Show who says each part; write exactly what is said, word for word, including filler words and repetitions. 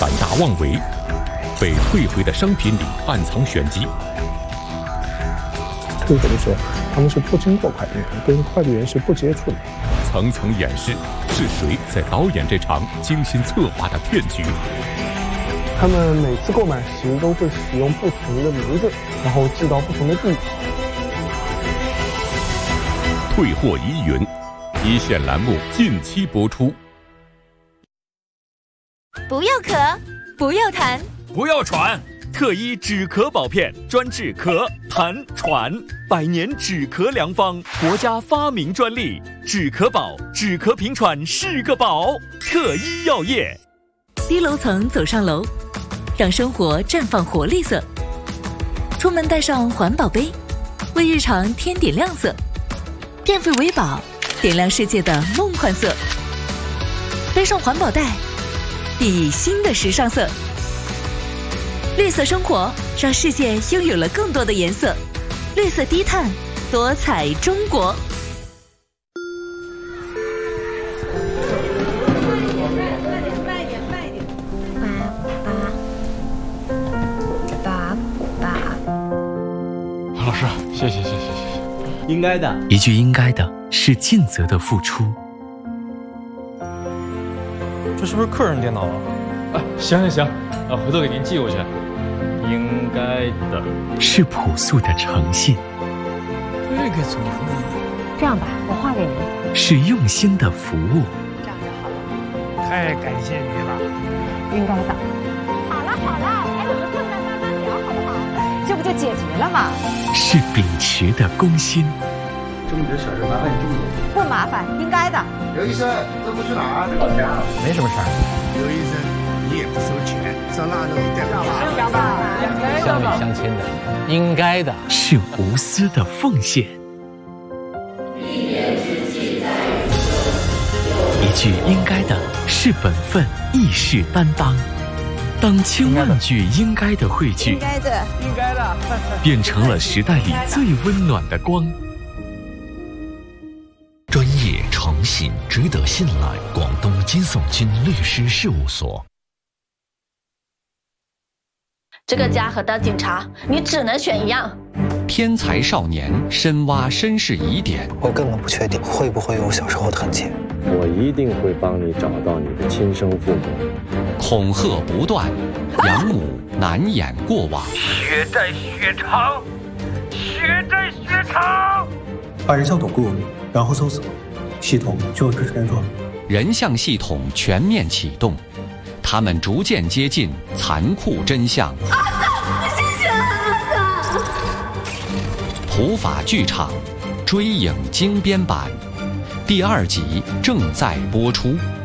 Speaker 1: 胆大妄为，被退回的商品里暗藏玄机。
Speaker 2: 退回的时候，他们是不经过快递员，跟快递员是不接触的。
Speaker 1: 层层掩饰，是谁在导演这场精心策划的骗局？
Speaker 2: 他们每次购买时都会使用不同的名字，然后寄到不同的地址。
Speaker 1: 退货疑云，一线栏目近期播出。
Speaker 3: 不要咳，不要痰，
Speaker 4: 不要喘。特一止咳宝片专治咳、痰、喘，百年止咳良方，国家发明专利。止咳宝，止咳平喘是个宝。特一药业。
Speaker 5: 低楼层走上楼，让生活绽放活力色。出门带上环保杯，为日常添点亮色。电费为宝，点亮世界的梦幻色。背上环保袋，熠熠新的时尚色。绿色生活，让世界拥有了更多的颜色。绿色低碳，多彩中国。
Speaker 6: 慢一点，慢一点，慢一点。爸爸，爸爸。
Speaker 7: 老师，谢谢谢谢谢谢。
Speaker 8: 应该的，
Speaker 9: 一句应该的是尽责的付出。
Speaker 7: 这是不是客人电脑啊？啊，行行行，啊，回头给您寄过去。应该的
Speaker 9: 是朴素的诚信。
Speaker 10: 这个怎么弄？
Speaker 6: 这样吧，我画给您。
Speaker 9: 是用心的服务。
Speaker 6: 这样就好了。
Speaker 10: 太感谢你了。
Speaker 6: 应该的。好了好了，还有个困难慢慢聊好不好？这不就解决了吗？
Speaker 9: 是秉持的公心。
Speaker 8: 这么点小事麻烦你注意。
Speaker 6: 不麻烦，应该的。
Speaker 11: 刘医生，这不去哪儿？
Speaker 8: 老家。没什么事儿。
Speaker 10: 刘医生，你也不收钱，上那里带不
Speaker 6: 是吧？
Speaker 8: 乡里乡亲的，应该的。
Speaker 9: 是无私的奉献。一句应该的是本分，亦是担当。当千万句应该的汇聚，
Speaker 6: 应该的，
Speaker 8: 应该的，
Speaker 9: 变成了时代里最温暖的光。
Speaker 12: 专业、诚信、值得信赖，广东金颂金律师事务所。
Speaker 13: 这个家和当警察，你只能选一样。
Speaker 12: 天才少年深挖身世疑点，
Speaker 14: 我根本不确定会不会有我小时候的痕迹。
Speaker 15: 我一定会帮你找到你的亲生父母。
Speaker 12: 恐吓不断，养母难掩过往。
Speaker 16: 血债血偿，血债血偿。
Speaker 14: 把人像躲过，然后搜索，系统就会开始连装。
Speaker 12: 人像系统全面启动，他们逐渐接近残酷真相。
Speaker 17: 阿嫂，谢谢阿嫂。
Speaker 12: 普法剧场追影精编版第二集正在播出。